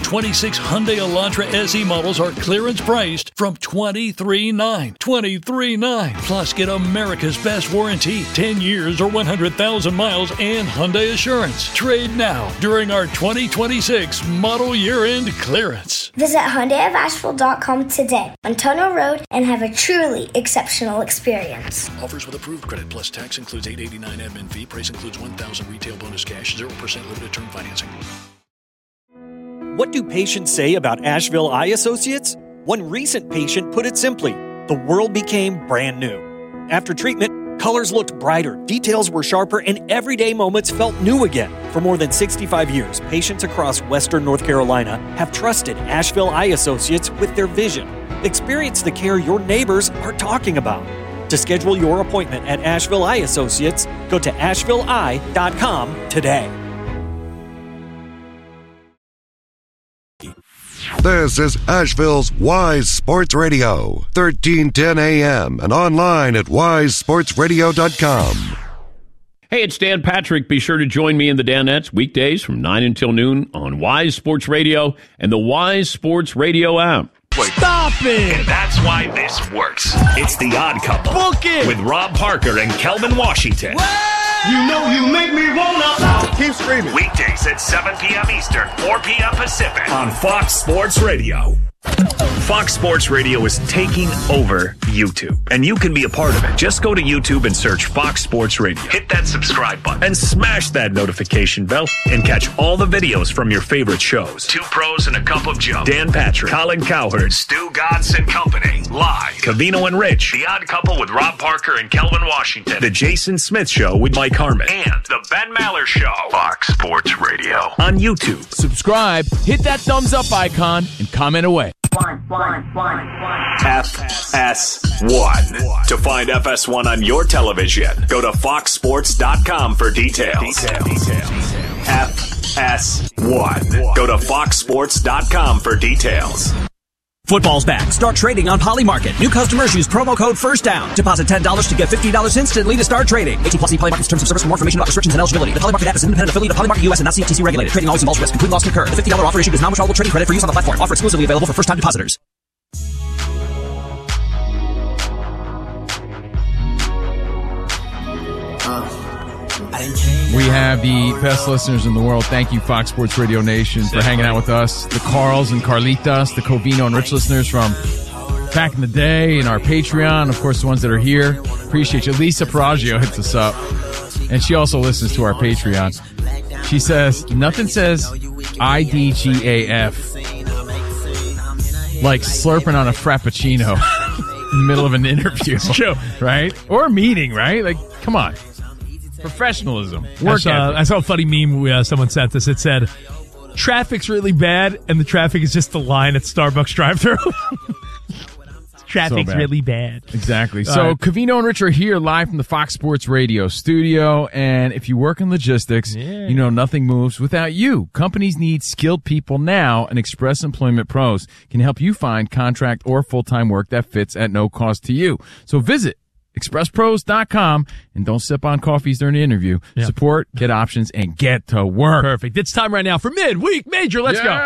26 Hyundai Elantra SE models are clearance priced from $23,900. $23,900. Plus, get America's best warranty, 10 years or 100,000 miles, and Hyundai Assurance. Trade now during our 2026 model year-end clearance. Visit HyundaiofAsheville.com today on Tono Road and have a truly exceptional experience. Offers with approved credit plus tax includes $889 admin fee. Price includes $1,000 retail bonus cash, 0% limited term financing. What do patients say about Asheville Eye Associates? One recent patient put it simply, the world became brand new. After treatment, colors looked brighter, details were sharper, and everyday moments felt new again. For more than 65 years, patients across Western North Carolina have trusted Asheville Eye Associates with their vision. Experience the care your neighbors are talking about. To schedule your appointment at Asheville Eye Associates, go to AshevilleEye.com today. This is Asheville's Wise Sports Radio, 1310 AM and online at wisesportsradio.com. Hey, it's Dan Patrick. Be sure to join me in the Danettes weekdays from 9 until noon on Wise Sports Radio and the Wise Sports Radio app. Stop it! And that's why this works. It's The Odd Couple. Book it! With Rob Parker and Kelvin Washington. What? You know you make me wanna... Keep screaming. Weekdays at 7 p.m. Eastern, 4 p.m. Pacific on Fox Sports Radio. Fox Sports Radio is taking over YouTube, and you can be a part of it. Just go to YouTube and search Fox Sports Radio. Hit that subscribe button and smash that notification bell and catch all the videos from your favorite shows. Two Pros and a Cup of Joe. Dan Patrick, Colin Cowherd, Stu Godson Company. Live. Covino and Rich. The Odd Couple with Rob Parker and Kelvin Washington. The Jason Smith Show with Mike Harmon. And The Ben Maller Show. Fox Sports Radio on YouTube. Subscribe, hit that thumbs up icon, and comment away. FS1. To find FS1 on your television, go to foxsports.com for details. FS1. Go to foxsports.com for details. Football's back. Start trading on Polymarket. New customers use promo code FIRSTDOWN. Deposit $10 to get $50 instantly to start trading. 18+ Polymarket's terms of service. For more information about restrictions and eligibility. The Polymarket app is an independent affiliate of Polymarket US and not CFTC regulated. Trading always involves risk. Complete loss can occur. The $50 offer issued is non-withdrawable trading credit for use on the platform. Offer exclusively available for first-time depositors. We have the best listeners in the world. Thank you, Fox Sports Radio Nation, for hanging out with us. The Carls and Carlitas, the Covino and Rich listeners from back in the day, and our Patreon, of course, the ones that are here. Appreciate you. Lisa Peragio hits us up, and she also listens to our Patreon. She says, nothing says IDGAF like slurping on a Frappuccino in the middle of an interview. It's true. Right? Or a meeting, right? Like, come on. Professionalism. Work ethic. I saw a funny meme someone sent us. It said, traffic's really bad, and the traffic is just the line at Starbucks drive-thru. Traffic's really bad. Exactly. So Covino and Rich are here live from the Fox Sports Radio studio, and if you work in logistics, you know nothing moves without you. Companies need skilled people now, and Express Employment Pros can help you find contract or full-time work that fits at no cost to you. So visit expresspros.com and don't sip on coffees during the interview. Yeah. Support, get options, and get to work. Perfect. It's time right now for Midweek Major. Let's go.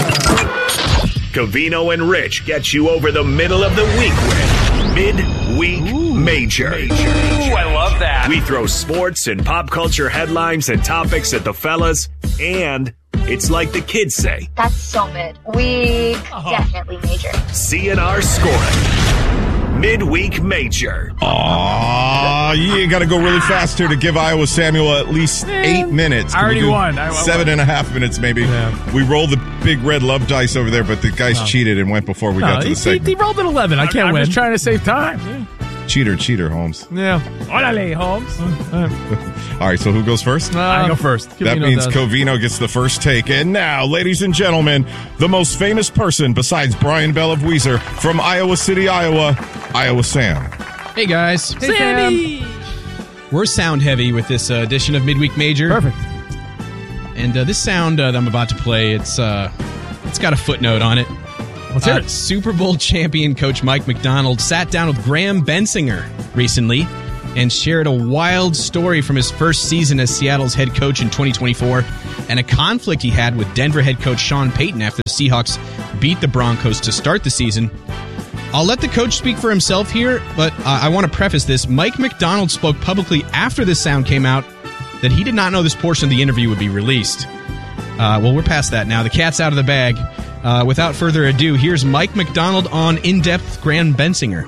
Covino and Rich get you over the middle of the week with Midweek Major. Ooh, I love that. We throw sports and pop culture headlines and topics at the fellas, and it's like the kids say. That's so mid. We definitely major. CNR scoring. Midweek Major. Aw, you got to go really fast here to give Iowa Samuel at least 8 minutes. I already won. 7.5 minutes, maybe. Yeah. We rolled the big red love dice over there, but the guys cheated and went before we got to the segment. He rolled an 11. I can't win. I'm just trying to save time. Yeah. Cheater, Holmes. Yeah. Orale, Holmes. All right, so who goes first? I go first. That means Covino gets the first take. And now, ladies and gentlemen, the most famous person besides Brian Bell of Weezer from Iowa City, Iowa Sam. Hey, guys. Hey, Sammy. We're sound heavy with this edition of Midweek Major. Perfect. And this sound that I'm about to play, it's got a footnote on it. Let's hear it. Super Bowl champion coach Mike Macdonald sat down with Graham Bensinger recently and shared a wild story from his first season as Seattle's head coach in 2024 and a conflict he had with Denver head coach Sean Payton after the Seahawks beat the Broncos to start the season. I'll let the coach speak for himself here, but I want to preface this. Mike Macdonald spoke publicly after this sound came out that he did not know this portion of the interview would be released. Well, we're past that now. The cat's out of the bag. Without further ado, here's Mike Macdonald on In-Depth Graham Bensinger.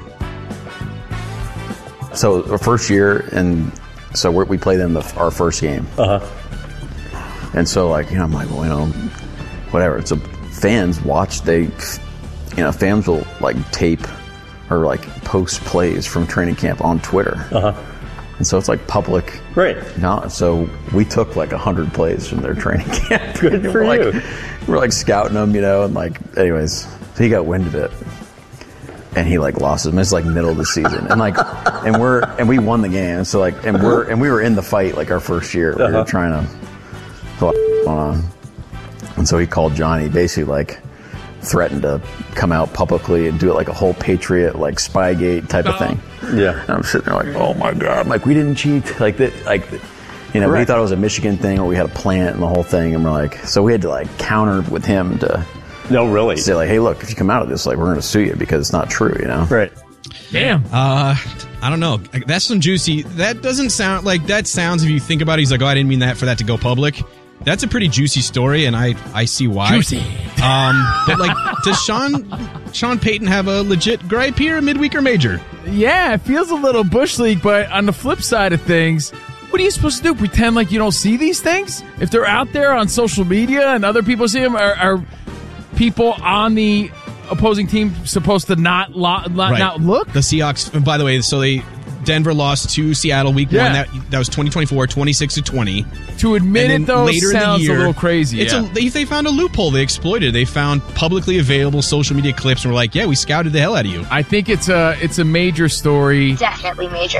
So our first year, and so we played them our first game. And so, like, I'm like, well, whatever. So fans watch. Fans will like tape or like post plays from training camp on Twitter. And so it's like public. Right. No, so we took like 100 plays from their training camp. Good for you. We're like scouting them, and like, anyways, so he got wind of it. And he like lost his. It's like middle of the season, and like, and we won the game. So like, and we were in the fight like our first year. We were trying to going on, and so he called Johnny, basically like threatened to come out publicly and do it like a whole Patriot like Spygate type of thing. Yeah, and I'm sitting there like, oh my god, I'm like, we didn't cheat, like that, like. We thought it was a Michigan thing, or we had a plant and the whole thing, and we're like, so we had to like counter with him to. No, really. Say like, hey, look, if you come out of this, like, we're going to sue you because it's not true, Right. Damn. I don't know. That's some juicy. That doesn't sound like that. Sounds if you think about it. He's like, oh, I didn't mean that for that to go public. That's a pretty juicy story, and I see why. Juicy. But like, does Sean Payton have a legit gripe here, midweek or major? Yeah, it feels a little bush league, but on the flip side of things, what are you supposed to do? Pretend like you don't see these things? If they're out there on social media and other people see them, are people on the opposing team supposed to not look? The Seahawks, by the way, so Denver lost to Seattle week 1. That was 2024, 26-20. To admit it, though, sounds a little crazy. They found a loophole. They exploited it. They found publicly available social media clips and were like, yeah, we scouted the hell out of you. I think it's a major story. Definitely major.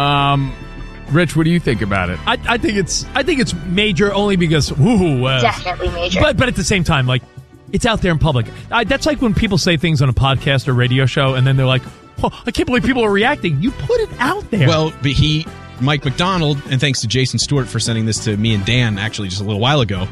Rich, what do you think about it? I think it's major only because definitely major. But at the same time, like, it's out there in public. That's like when people say things on a podcast or radio show, and then they're like, oh, I can't believe people are reacting. You put it out there. Well, but Mike Macdonald, and thanks to Jason Stewart for sending this to me and Dan actually just a little while ago.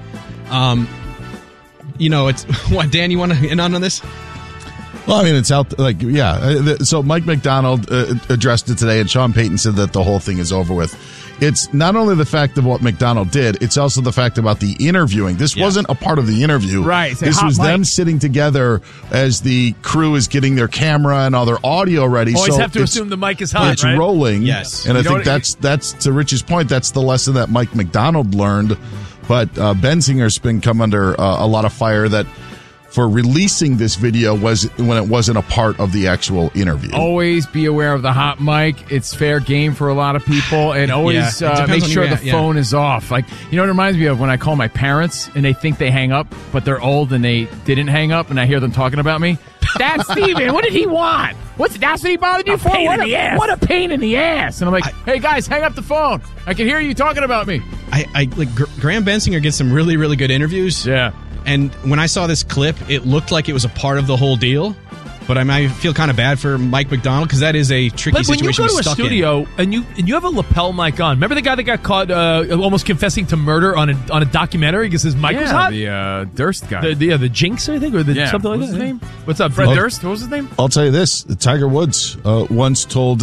It's what, Dan, you want to in on this? Well, I mean, it's out, like, yeah. So Mike Macdonald addressed it today, and Sean Payton said that the whole thing is over with. It's not only the fact of what Macdonald did, it's also the fact about the interviewing. This wasn't a part of the interview. Right. This was them sitting together as the crew is getting their camera and all their audio ready. Always have to assume the mic is hot, it's rolling. Yes. And I think that's to Rich's point, that's the lesson that Mike Macdonald learned. But Bensinger's been come under a lot of fire that for releasing this video was when it wasn't a part of the actual interview. Always be aware of the hot mic. It's fair game for a lot of people, and always make sure the phone is off. Like, what it reminds me of when I call my parents and they think they hang up, but they're old and they didn't hang up, and I hear them talking about me. That's Steven. What did he want? That's what he bothered you for? What a pain in the ass. And I'm like, hey guys, hang up the phone. I can hear you talking about me. Graham Bensinger gets some really, really good interviews. Yeah. And when I saw this clip, it looked like it was a part of the whole deal. But I might feel kind of bad for Mike Macdonald because that is a tricky situation. When you go to a studio and you have a lapel mic on, remember the guy that got caught almost confessing to murder on a documentary because his mic was hot? The Durst guy. The Jinx, I think, or something like that. What's his name? What's up, Fred Durst? What was his name? I'll tell you this: Tiger Woods once told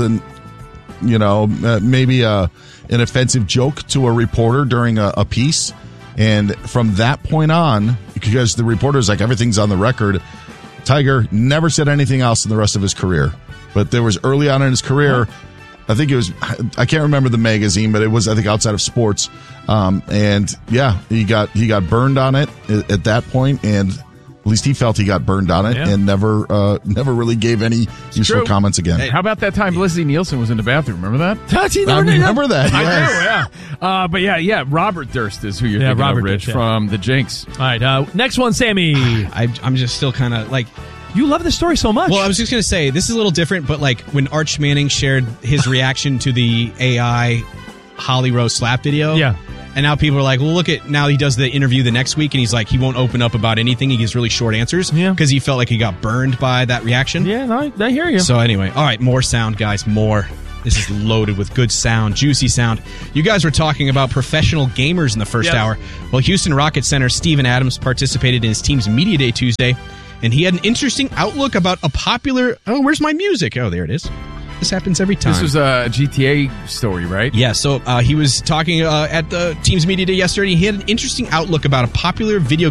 maybe an offensive joke to a reporter during a piece. And from that point on, because the reporter's like, everything's on the record, Tiger never said anything else in the rest of his career. But there was early on in his career, I think it was, I can't remember the magazine, but it was, I think, Outside of Sports. And yeah, he got burned on it at that point, and at least he felt he got burned on it and never really gave any useful comments again. Hey, how about that time Leslie Nielsen was in the bathroom? Remember that? I remember that. Yes. I do, yeah. But Robert Durst is who you're thinking of, Rich, from the Jinx. All right, next one, Sammy. I'm just still kind of like... You love the story so much. Well, I was just going to say, this is a little different, but like when Arch Manning shared his reaction to the AI Holly Rowe slap video. Yeah. And now people are like, well, look at, now he does the interview the next week, and he's like, he won't open up about anything. He gives really short answers because he felt like he got burned by that reaction. Yeah, I hear you. So anyway, all right, more sound, guys, more. This is loaded with good sound, juicy sound. You guys were talking about professional gamers in the first hour. Well, Houston Rockets center Steven Adams participated in his team's Media Day Tuesday, and he had an interesting outlook about a popular... Oh, where's my music? Oh, there it is. This happens every time. This was a GTA story, right? Yeah, so he was talking at the team's Media Day yesterday. He had an interesting outlook about a popular video